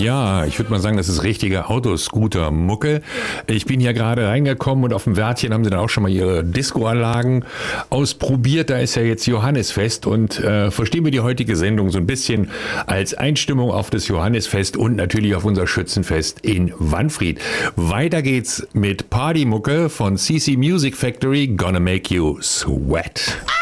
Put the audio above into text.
Ja, ich würde mal sagen, das ist richtige Autoscooter-Mucke. Ich bin hier gerade reingekommen und auf dem Wörtchen haben sie dann auch schon mal ihre Disco-Anlagen ausprobiert. Da ist ja jetzt Johannisfest und verstehen wir die heutige Sendung so ein bisschen als Einstimmung auf das Johannisfest und natürlich auf unser Schützenfest in Wanfried. Weiter geht's mit Partymucke von CC Music Factory, Gonna Make You Sweat.